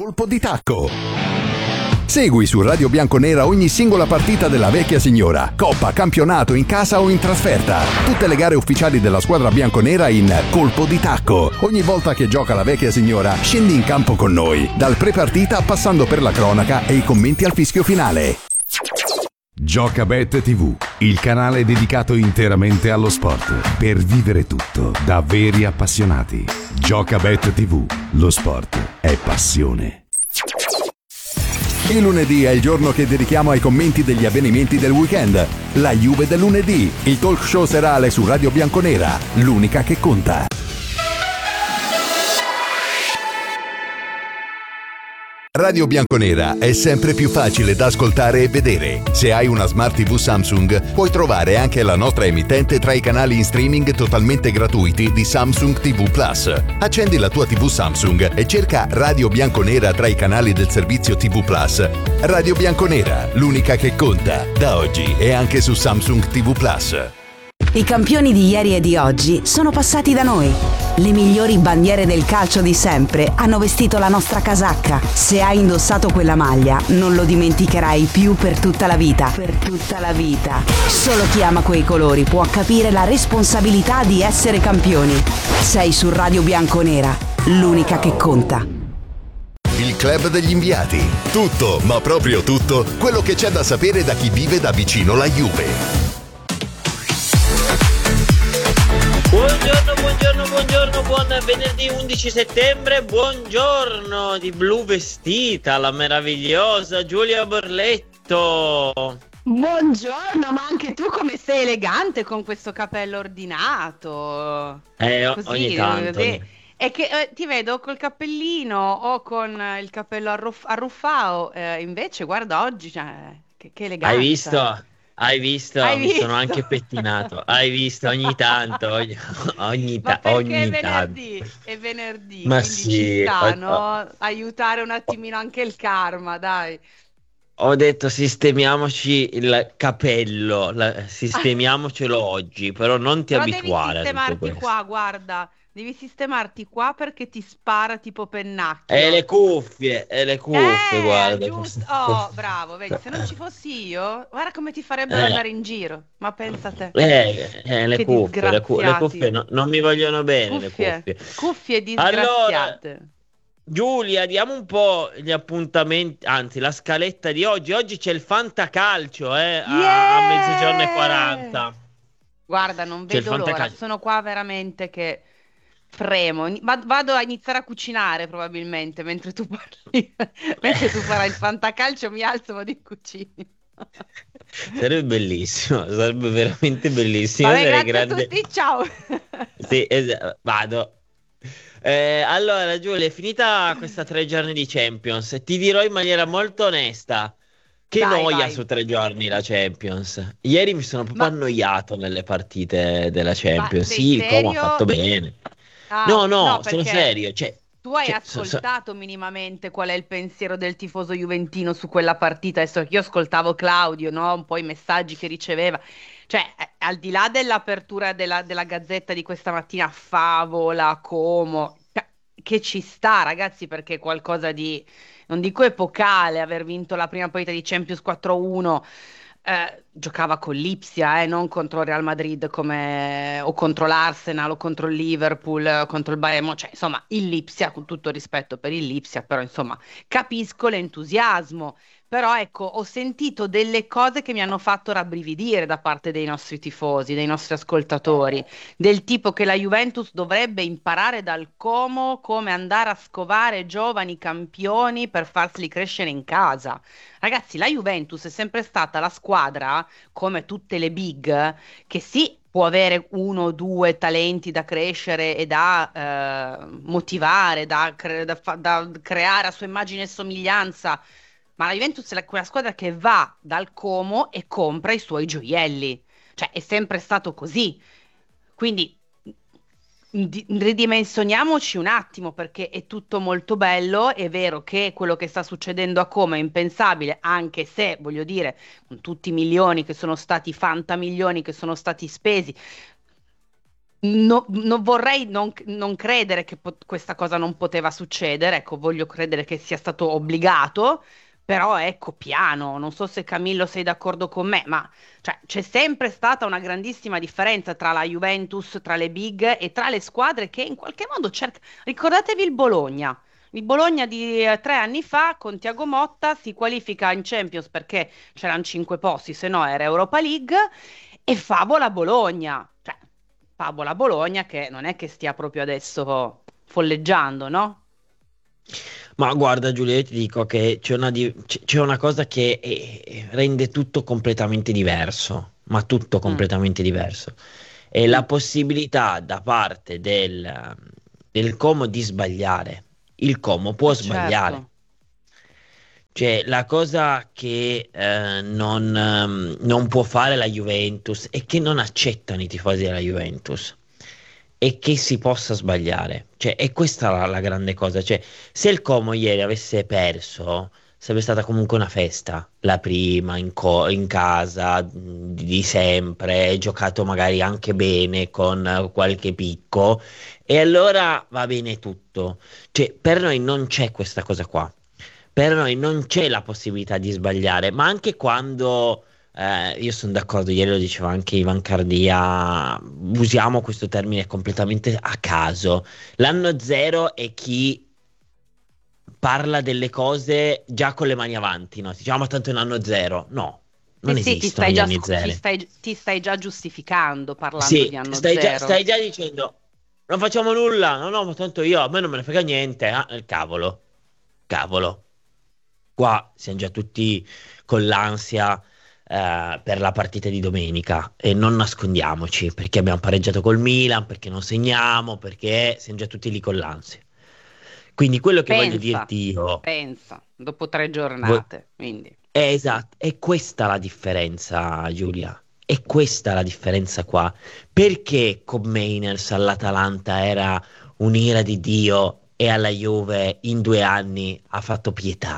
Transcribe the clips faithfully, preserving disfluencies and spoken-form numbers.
Colpo di tacco. Segui su Radio Bianconera ogni singola partita della vecchia signora, coppa, campionato, in casa o in trasferta. Tutte le gare ufficiali della squadra bianconera in Colpo di tacco. Ogni volta che gioca la vecchia signora, scendi in campo con noi, dal pre-partita passando per la cronaca e i commenti al fischio finale. Giocabet tivù, il canale dedicato interamente allo sport, per vivere tutto da veri appassionati. Giocabet tivù, lo sport è passione. Il lunedì è il giorno che dedichiamo ai commenti degli avvenimenti del weekend. La Juve del lunedì, il talk show serale su Radio Bianconera, l'unica che conta. Radio Bianconera è sempre più facile da ascoltare e vedere. Se hai una Smart tivù Samsung, puoi trovare anche la nostra emittente tra i canali in streaming totalmente gratuiti di Samsung tivù Plus. Accendi la tua tivù Samsung e cerca Radio Bianconera tra i canali del servizio tivù Plus. Radio Bianconera, l'unica che conta, da oggi e anche su Samsung tivù Plus. I campioni di ieri e di oggi sono passati da noi. Le migliori bandiere del calcio di sempre hanno vestito la nostra casacca. Se hai indossato quella maglia, non lo dimenticherai più per tutta la vita. Per tutta la vita. Solo chi ama quei colori può capire la responsabilità di essere campioni. Sei su Radio Bianconera, l'unica che conta. Il club degli inviati. Tutto, ma proprio tutto, quello che c'è da sapere da chi vive da vicino la Juve. Buongiorno, buongiorno, buongiorno, buon venerdì undici settembre, buongiorno di blu vestita, la meravigliosa Giulia Borletto. Buongiorno, ma anche tu come sei elegante con questo capello ordinato. Eh, Così, ogni tanto. Ogni... È che eh, ti vedo col cappellino o con eh, il cappello arruff- arruffao, eh, invece guarda oggi, cioè, che, che eleganza. Hai visto? Hai visto? Hai Mi visto? sono anche pettinato. Hai visto? Ogni tanto, ogni, ogni, Ma ta- perché ogni è venerdì? tanto. È venerdì, Ma quindi sì, ci sta, ho- no? Aiutare un attimino anche il karma, dai. Ho detto sistemiamoci il capello, la- sistemiamocelo oggi, però non ti Però devi abituare a tutto sistemarti questo. qua, guarda, devi sistemarti qua perché ti spara tipo pennacchio. E le cuffie, e le cuffie, Eh, guarda. giusto. Oh, bravo, vedi, se non ci fossi io, guarda come ti farebbero Eh. andare in giro. Ma pensa a te. Eh, eh, le Che cuffie, le, cu- le disgraziati. cuffie no- non mi vogliono bene, Cuffie, le cuffie. cuffie Allora, disgraziate. Giulia, diamo un po' gli appuntamenti, anzi la scaletta di oggi. Oggi c'è il Fantacalcio, eh, a, Yeah! a mezzogiorno e quaranta. Guarda, non C'è il vedo l'ora. fantacalcio. Sono qua veramente che fremo. Ni- va- Vado a iniziare a cucinare probabilmente mentre tu parli. Mentre tu farai il fantacalcio, mi alzo e vado in cucina. Sarebbe bellissimo, sarebbe veramente bellissimo. Vabbè, Sarei grazie grande... a tutti, ciao. Sì, es- vado. Eh, allora, Giulia, è finita questa tre giorni di Champions. Ti dirò in maniera molto onesta che Dai, noia vai. su tre giorni la Champions. Ieri mi sono proprio Ma- annoiato nelle partite della Champions. sei Sì, il Como ha serio? fatto bene. Ah, No, no, sono perché serio. Cioè, tu hai cioè, so- so- ascoltato minimamente qual è il pensiero del tifoso juventino su quella partita? Adesso io ascoltavo Claudio, no? Un po' i messaggi che riceveva. Cioè, eh, al di là dell'apertura della, della Gazzetta di questa mattina, Favola, Como, cioè, che ci sta, ragazzi, perché è qualcosa di, non dico epocale, aver vinto la prima partita di Champions quattro a uno. Eh, giocava con l'Ipsia, eh, non contro il Real Madrid come, o contro l'Arsenal o contro il Liverpool, o contro il Bayern, Mo- cioè insomma il Lipsia, con tutto rispetto per il Lipsia, però insomma capisco l'entusiasmo, però ecco ho sentito delle cose che mi hanno fatto rabbrividire da parte dei nostri tifosi, dei nostri ascoltatori, del tipo che la Juventus dovrebbe imparare dal Como come andare a scovare giovani campioni per farseli crescere in casa. Ragazzi, la Juventus è sempre stata la squadra, come tutte le big, che sì, può avere uno o due talenti da crescere e da eh, motivare, da, cre- da fa- da creare a sua immagine e somiglianza, ma la Juventus è la- quella squadra che va dal Como e compra i suoi gioielli. Cioè, è sempre stato così. Quindi di- ridimensioniamoci un attimo perché è tutto molto bello, è vero che quello che sta succedendo a Como è impensabile, anche se, voglio dire, con tutti i milioni che sono stati, fanta milioni che sono stati spesi, No, non vorrei non, non credere che po- questa cosa non poteva succedere, ecco, voglio credere che sia stato obbligato, però ecco, piano, non so se Camillo sei d'accordo con me, ma cioè, c'è sempre stata una grandissima differenza tra la Juventus, tra le big e tra le squadre che in qualche modo cercano. Ricordatevi il Bologna. Il Bologna di eh, tre anni fa con Tiago Motta si qualifica in Champions perché c'erano cinque posti, se no era Europa League e favola Bologna. Cioè, favola Bologna che non è che stia proprio adesso folleggiando, no? Ma guarda Giulia, io ti dico che c'è una, di- c'è c'è una cosa che eh, rende tutto completamente diverso, ma tutto Mm, completamente diverso. È la mm, possibilità da parte del, del Como di sbagliare. Il Como può eh sbagliare. certo. Cioè, la cosa che eh, non, ehm, non può fare la Juventus e che non accettano i tifosi della Juventus è che si possa sbagliare. Cioè, è questa la, la grande cosa. Cioè, se il Como ieri avesse perso, sarebbe stata comunque una festa. La prima in, co- in casa mh, di di sempre, giocato magari anche bene con eh, qualche picco, e allora va bene tutto. Cioè, per noi non c'è questa cosa qua. Per noi non c'è la possibilità di sbagliare, ma anche quando, eh, io sono d'accordo, ieri lo diceva anche Ivan Cardia, usiamo questo termine completamente a caso. L'anno zero è chi parla delle cose già con le mani avanti, no? Si dice, "Ah, ma tanto è un anno zero." No, Sì, non sì, ti esistono stai gli già, anni scu- ti zero. stai, ti stai già giustificando parlando di Sì, anno stai già, zero. stai già dicendo, non facciamo nulla, no, no, ma tanto io, a me non me ne frega niente, ah, il cavolo, cavolo. Qua siamo già tutti con l'ansia eh, per la partita di domenica e non nascondiamoci perché abbiamo pareggiato col Milan, perché non segniamo, perché siamo già tutti lì con l'ansia. Quindi quello che voglio Pensa, dirti io, pensa, dopo tre vo- giornate, quindi. è esatto, è questa la differenza, Giulia. È questa la differenza qua. Perché con Mainers all'Atalanta era un'ira di Dio e alla Juve in due anni ha fatto pietà?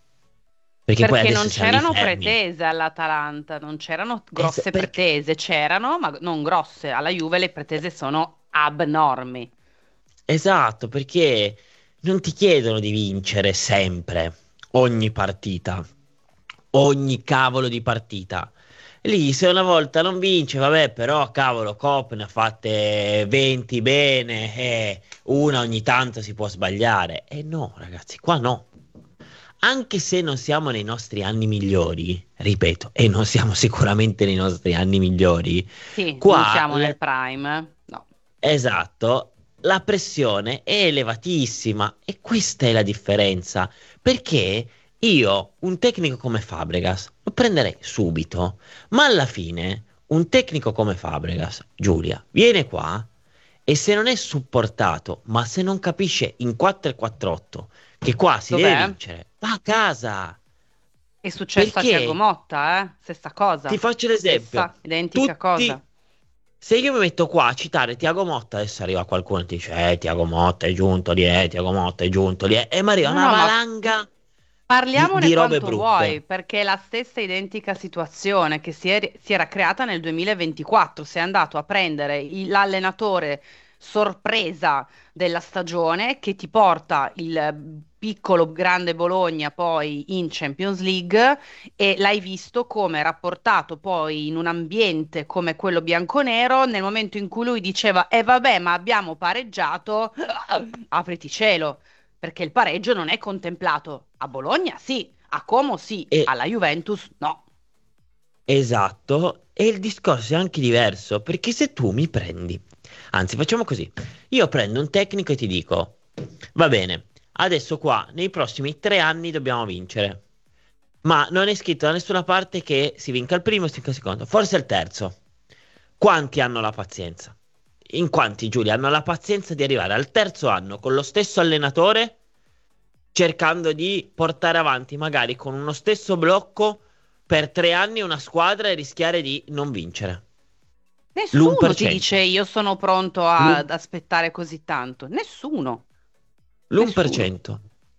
Perché poi Perché non adesso siamo lì c'erano fermi. pretese all'Atalanta, non c'erano Es- grosse perché- pretese, c'erano, ma non grosse. Alla Juve le pretese sono abnormi. esatto, perché non ti chiedono di vincere sempre, ogni partita, ogni cavolo di partita. Lì, se una volta non vince, vabbè, però cavolo, Cop ne ha fatte venti bene, e una ogni tanto si può sbagliare. E no, ragazzi, qua no. Anche se non siamo nei nostri anni migliori, ripeto, e non siamo sicuramente nei nostri anni migliori, Sì, non qua siamo l- nel prime, no. esatto, la pressione è elevatissima e questa è la differenza. Perché io, un tecnico come Fabregas, lo prenderei subito, ma alla fine un tecnico come Fabregas, Giulia, viene qua e se non è supportato, ma se non capisce in quattro e quattro otto che qua si deve Dov'è? vincere, va a casa. È successo a Tiago Perché? Motta, eh? Stessa Ti cosa. faccio l'esempio. Stessa, identica cosa. Tutti, se io mi metto qua a citare Tiago Motta, adesso arriva qualcuno e ti dice, eh, Tiago Motta è giunto lì, eh, Tiago Motta è giunto lì, eh, e mi arriva No, una no, ma valanga di, parliamone di robe quanto brutte. vuoi, perché è la stessa identica situazione che si è, si era creata nel duemilaventiquattro. Sei andato a prendere il- l'allenatore sorpresa della stagione che ti porta il piccolo grande Bologna poi in Champions League e l'hai visto come rapportato poi in un ambiente come quello bianconero nel momento in cui lui diceva: E vabbè, ma abbiamo pareggiato, apriti cielo perché il pareggio non è contemplato. A Bologna sì, a Como sì, E, alla Juventus no. esatto, e il discorso è anche diverso, perché se tu mi prendi, anzi facciamo così, io prendo un tecnico e ti dico, va bene, adesso qua, nei prossimi tre anni dobbiamo vincere. Ma non è scritto da nessuna parte che si vinca il primo, si vinca il secondo, forse il terzo. Quanti hanno la pazienza? In quanti, Giulia, hanno la pazienza di arrivare al terzo anno con lo stesso allenatore, cercando di portare avanti, magari con uno stesso blocco, per tre anni una squadra e rischiare di non vincere? Nessuno ti L'uno per cento. dice io sono pronto a- ad aspettare così tanto. Nessuno, L'uno per nessuno. cento.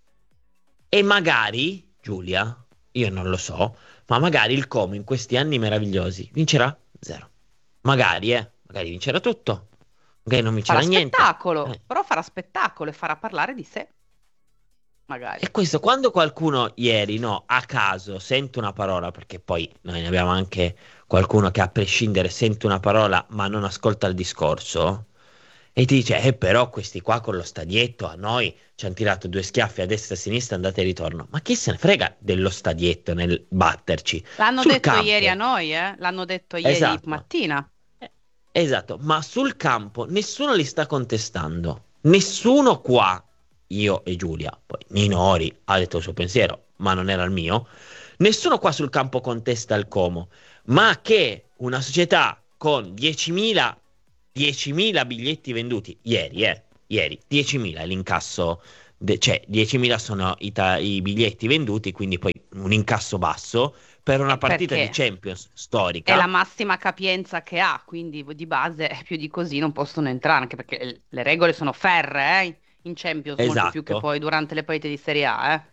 E magari, Giulia, io non lo so, ma magari il Como in questi anni meravigliosi vincerà zero. Magari, eh, magari vincerà tutto. Ok, non Farà vincerà niente. spettacolo, Eh, però farà spettacolo e farà parlare di sé, magari. E questo quando qualcuno ieri, no, a caso sente una parola, perché poi noi ne abbiamo anche qualcuno che a prescindere sente una parola ma non ascolta il discorso, e ti dice, eh però questi qua con lo stadietto a noi ci hanno tirato due schiaffi a destra e a sinistra, andate e ritorno. Ma chi se ne frega dello stadietto nel batterci? L'hanno Sul detto ieri a campo, noi, eh? L'hanno detto ieri esatto. mattina. Eh, Esatto, ma sul campo nessuno li sta contestando. Nessuno qua, io e Giulia, poi Minori ha detto il suo pensiero, ma non era il mio. Nessuno qua sul campo contesta il Como, ma che una società con diecimila diecimila biglietti venduti ieri, eh, ieri, diecimila è l'incasso, de- cioè diecimila sono i, ta- i biglietti venduti, quindi poi un incasso basso per una Eh, partita di perché Champions è la storica. massima capienza che ha, quindi di base eh, più di così non possono entrare, anche perché l- le regole sono ferree, eh, in Champions, molto più che Esatto. poi durante le partite di Serie A, eh.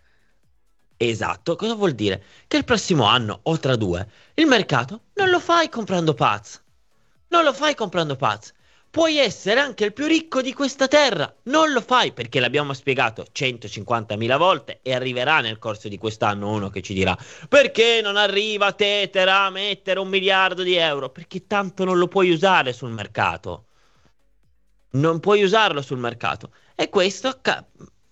Esatto, cosa vuol dire? Che il prossimo anno o tra due il mercato non lo fai comprando Paz, non lo fai comprando Paz. Puoi essere anche il più ricco di questa terra, non lo fai perché l'abbiamo spiegato centocinquantamila volte e arriverà nel corso di quest'anno uno che ci dirà perché non arriva Tetera a mettere un miliardo di euro? Perché tanto non lo puoi usare sul mercato, non puoi usarlo sul mercato e questo ca-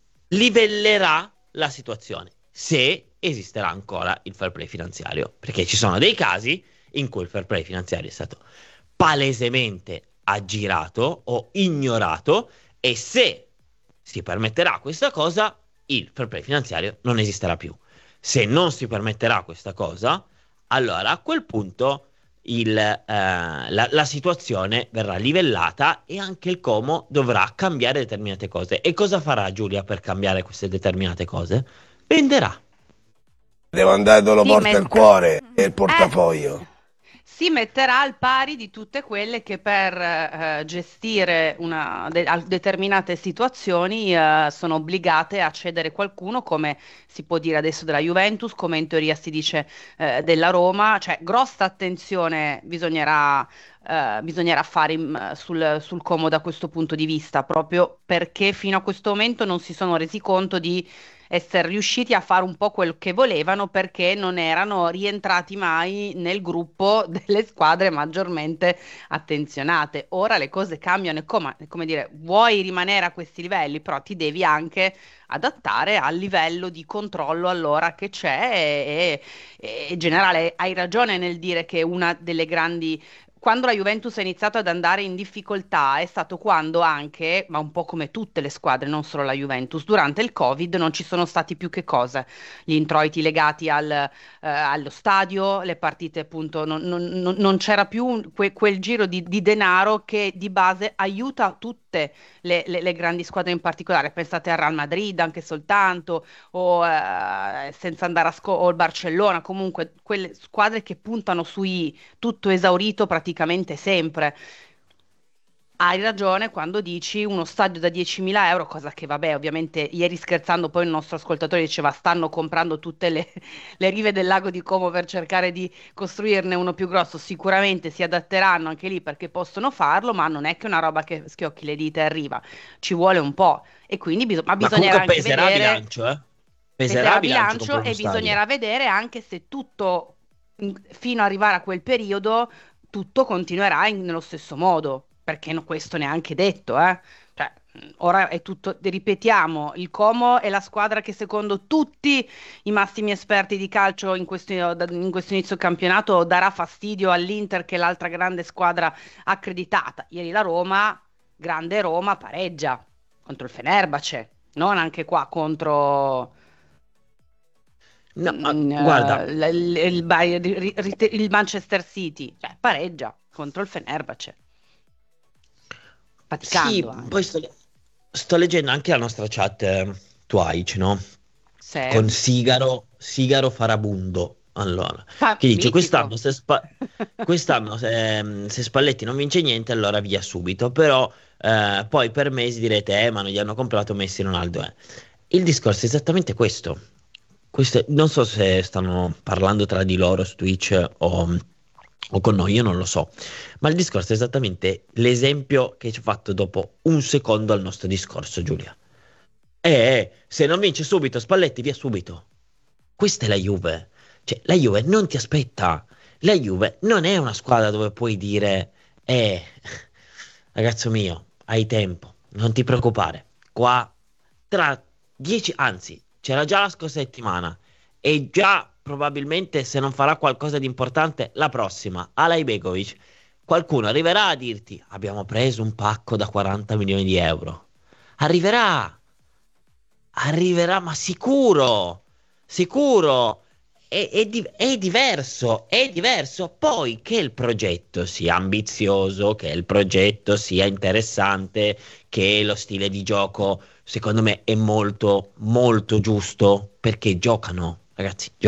livellerà la situazione se esisterà ancora il fair play finanziario, perché ci sono dei casi in cui il fair play finanziario è stato palesemente aggirato o ignorato e se si permetterà questa cosa, il fair play finanziario non esisterà più. Se non si permetterà questa cosa, allora a quel punto il, eh, la, la situazione verrà livellata e anche il Como dovrà cambiare determinate cose. E cosa farà Giulia per cambiare queste determinate cose? Venderà. Devo andare dove lo Si porta il met- cuore e il eh, portafoglio. si metterà al pari di tutte quelle che per eh, gestire una, de- al- determinate situazioni eh, sono obbligate a cedere qualcuno, come si può dire adesso della Juventus, come in teoria si dice eh, della Roma, cioè grossa attenzione bisognerà, eh, bisognerà fare in- sul, sul Como da questo punto di vista, proprio perché fino a questo momento non si sono resi conto di essere riusciti a fare un po' quel che volevano perché non erano rientrati mai nel gruppo delle squadre maggiormente attenzionate. Ora le cose cambiano e come, come dire, vuoi rimanere a questi livelli, però ti devi anche adattare al livello di controllo allora che c'è e, e, e generale, hai ragione nel dire che una delle grandi quando la Juventus ha iniziato ad andare in difficoltà è stato quando anche, ma un po' come tutte le squadre, non solo la Juventus, durante il Covid non ci sono stati più che cosa, gli introiti legati al, eh, allo stadio, le partite appunto, non, non- non- non c'era più un- que- quel giro di, di denaro che di base aiuta tutte le, le- le grandi squadre in particolare. Pensate al Real Madrid anche soltanto, o eh, senza andare a sco- o il Barcellona, comunque quelle squadre che puntano sui tutto esaurito praticamente sempre. Hai ragione quando dici uno stadio da diecimila euro, cosa che vabbè, ovviamente ieri scherzando poi il nostro ascoltatore diceva stanno comprando tutte le, le rive del lago di Como per cercare di costruirne uno più grosso. Sicuramente si adatteranno anche lì perché possono farlo, ma non è che una roba che schiocchi le dita e arriva, ci vuole un po'. E quindi bis- ma Ma bisognerà comunque anche peserà a vedere, bilancio, eh? Peserà peserà a bilancio bilancio comprare uno e stadio. bisognerà vedere anche se tutto, in- fino ad arrivare a quel periodo, tutto continuerà in- nello stesso modo, perché no- questo neanche detto, eh. Cioè, mh, ora è tutto, ripetiamo, il Como è la squadra che secondo tutti i massimi esperti di calcio in questo, in questo inizio campionato darà fastidio all'Inter, che è l'altra grande squadra accreditata. Ieri la Roma, grande Roma, pareggia contro il Fenerbahce, non anche qua contro No, ma mm, guarda, eh, l- l- il, Bayern- ri- ri- il Manchester City, cioè pareggia contro il Fenerbahce, sì, faticando poi anche. sto, sto leggendo anche la nostra chat eh, Twitch, no? Se... Con Sigaro, Sigaro Farabundo. Allora, Ah, che dice mitico. quest'anno se, Spa- quest'anno se, se Spalletti non vince niente, allora via subito. Però eh, poi per mesi direte, eh, ma non gli hanno comprato Messi e Ronaldo. eh. Il discorso è esattamente questo. Questo- non so se stanno parlando tra di loro su Twitch o, o con noi, io non lo so. Ma il discorso è esattamente l'esempio che ci ho fatto dopo un secondo al nostro discorso, Giulia. Eh, se non vince subito Spalletti, via subito. Questa è la Juve. Cioè, la Juve non ti aspetta. La Juve non è una squadra dove puoi dire, eh, ragazzo mio, hai tempo, non ti preoccupare. Qua, tra dieci, anzi, c'era già la scorsa settimana e già probabilmente se non farà qualcosa di importante la prossima, Alay Begovic, qualcuno arriverà a dirti, abbiamo preso un pacco da quaranta milioni di euro. Arriverà. Arriverà, ma sicuro, sicuro, è, è di- è diverso, è diverso. Poi che il progetto sia ambizioso, che il progetto sia interessante, che lo stile di gioco, secondo me, è molto, molto giusto, perché giocano, ragazzi,